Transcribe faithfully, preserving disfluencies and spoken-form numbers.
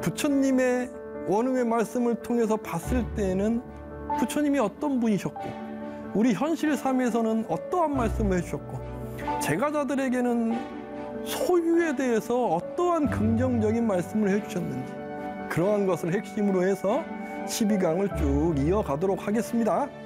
부처님의 원음의 말씀을 통해서 봤을 때에는 부처님이 어떤 분이셨고, 우리 현실 삶에서는 어떠한 말씀을 해주셨고, 제가자들에게는 소유에 대해서 어떠한 긍정적인 말씀을 해주셨는지, 그러한 것을 핵심으로 해서 십이 강을 쭉 이어가도록 하겠습니다.